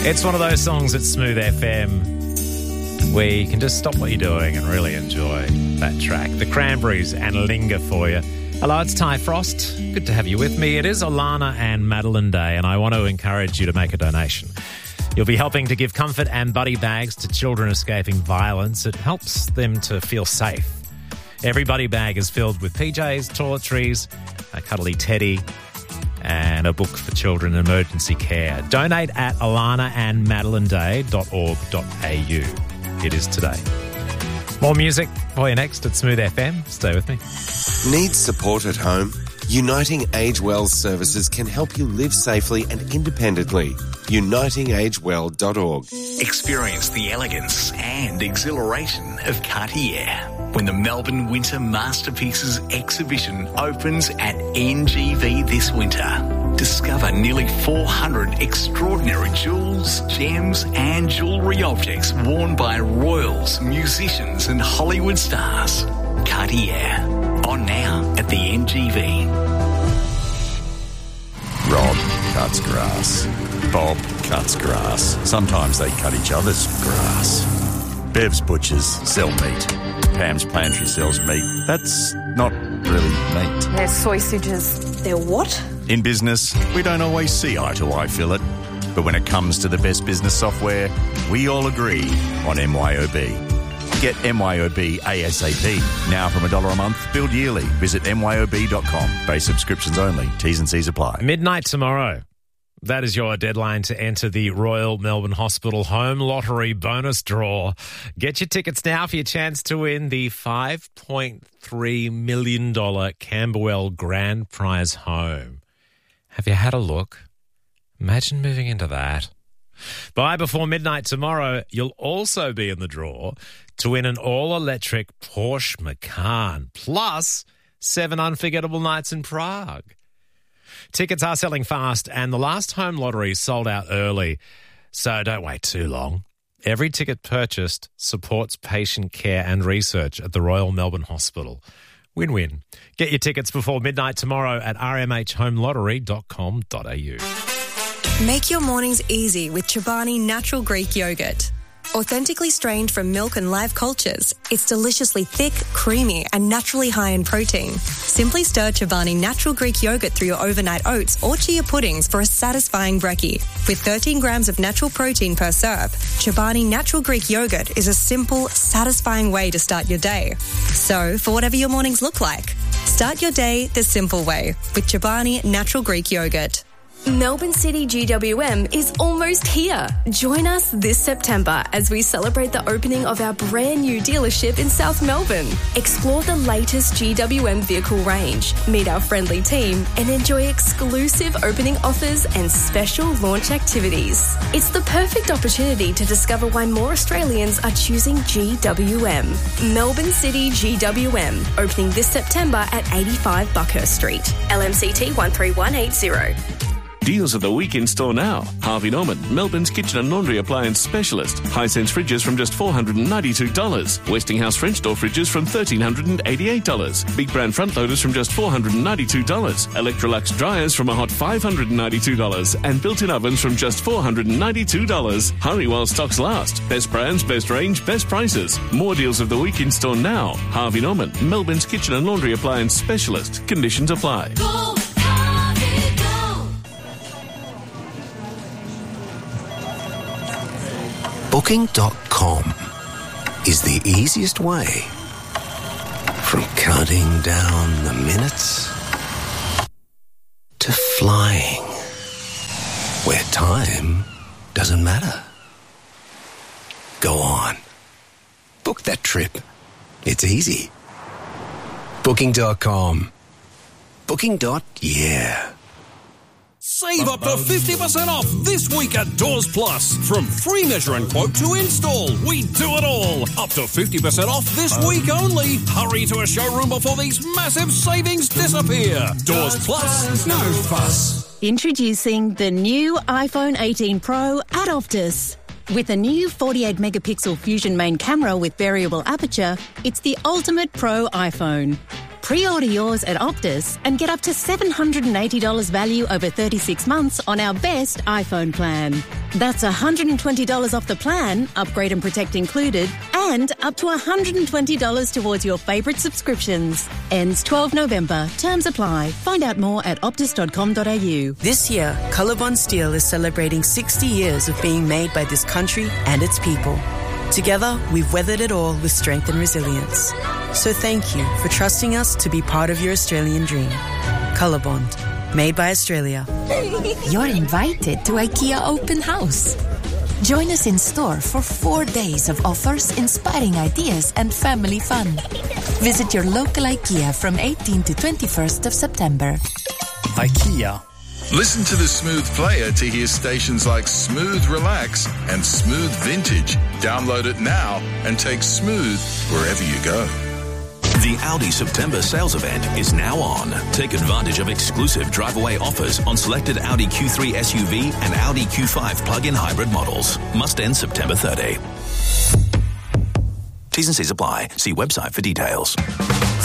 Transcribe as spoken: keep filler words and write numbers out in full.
It's one of those songs at Smooth F M where you can just stop what you're doing and really enjoy that track. The Cranberries and Linger for you. Hello, it's Ty Frost. Good to have you with me. It is Alana and Madeline Day, and I want to encourage you to make a donation. You'll be helping to give comfort and buddy bags to children escaping violence. It helps them to feel safe. Every buddy bag is filled with P Js, toiletries, a cuddly teddy, and a book for children in emergency care. Donate at alana and madeline day dot org dot a u. It is today. More music for you next at Smooth F M. Stay with me. Need support at home? Uniting Age Well services can help you live safely and independently. uniting age well dot org. Experience the elegance and exhilaration of Cartier when the Melbourne Winter Masterpieces exhibition opens at N G V this winter. Discover nearly four hundred extraordinary jewels, gems and jewellery objects worn by royals, musicians and Hollywood stars. Cartier. On now at the N G V. Rob cuts grass. Bob cuts grass. Sometimes they cut each other's grass. Bev's Butchers sell meat. Pam's Pantry sells meat. That's not really meat. They're sausages. They're what? In business, we don't always see eye to eye, Philip. But when it comes to the best business software, we all agree on M Y O B. Get M Y O B ASAP. Now from a dollar a month, billed yearly. Visit M Y O B dot com. Base subscriptions only. T's and C's apply. Midnight tomorrow. That is your deadline to enter the Royal Melbourne Hospital Home Lottery bonus draw. Get your tickets now for your chance to win the five point three million dollars Camberwell Grand Prize home. Have you had a look? Imagine moving into that. By before midnight tomorrow, you'll also be in the draw to win an all-electric Porsche Macan, plus seven unforgettable nights in Prague. Tickets are selling fast, and the last home lottery sold out early, so don't wait too long. Every ticket purchased supports patient care and research at the Royal Melbourne Hospital. Win-win. Get your tickets before midnight tomorrow at r m h home lottery dot com dot a u. Make your mornings easy with Chobani Natural Greek Yogurt. Authentically strained from milk and live cultures, it's deliciously thick, creamy and naturally high in protein. Simply stir Chobani Natural Greek Yogurt through your overnight oats or chia puddings for a satisfying brekkie. With thirteen grams of natural protein per serve, Chobani Natural Greek Yogurt is a simple, satisfying way to start your day. So, for whatever your mornings look like, start your day the simple way with Chobani Natural Greek Yogurt. Melbourne City G W M is almost here. Join us this September as we celebrate the opening of our brand new dealership in South Melbourne. Explore the latest G W M vehicle range, meet our friendly team and enjoy exclusive opening offers and special launch activities. It's the perfect opportunity to discover why more Australians are choosing G W M. Melbourne City G W M, opening this September at eighty-five Buckhurst Street. L M C T one three one eight zero. Deals of the week in store now. Harvey Norman, Melbourne's kitchen and laundry appliance specialist. Hisense fridges from just four hundred ninety-two dollars. Westinghouse French door fridges from one thousand three hundred eighty-eight dollars. Big brand front loaders from just four hundred ninety-two dollars. Electrolux dryers from a hot five hundred ninety-two dollars. And built-in ovens from just four hundred ninety-two dollars. Hurry while stocks last. Best brands, best range, best prices. More deals of the week in store now. Harvey Norman, Melbourne's kitchen and laundry appliance specialist. Conditions apply. Go. Booking dot com is the easiest way from counting down the minutes to flying where time doesn't matter. Go on. Book that trip. It's easy. Booking dot com. Booking. Yeah. Save up to fifty percent off this week at Doors Plus. From free measure and quote to install, we do it all. Up to fifty percent off this week only. Hurry to a showroom before these massive savings disappear. Doors Plus, no fuss. Introducing the new iPhone eighteen Pro at Optus. With a new forty-eight megapixel Fusion main camera with variable aperture, it's the ultimate Pro iPhone. Pre-order yours at Optus and get up to seven hundred eighty dollars value over thirty-six months on our best iPhone plan. That's one hundred twenty dollars off the plan, upgrade and protect included, and up to one hundred twenty dollars towards your favourite subscriptions. Ends twelfth of November. Terms apply. Find out more at optus dot com dot a u. This year, Colorbond Steel is celebrating sixty years of being made by this country and its people. Together, we've weathered it all with strength and resilience. So thank you for trusting us to be part of your Australian dream. Colorbond, made by Australia. You're invited to IKEA Open House. Join us in store for four days of offers, inspiring ideas and family fun. Visit your local IKEA from eighteenth to twenty-first of September. IKEA. Listen to the Smooth player to hear stations like Smooth Relax and Smooth Vintage. Download it now and take Smooth wherever you go. The Audi September sales event is now on. Take advantage of exclusive drive-away offers on selected Audi Q three S U V and Audi Q five plug-in hybrid models. Must end September thirtieth. T's and C's apply. See website for details.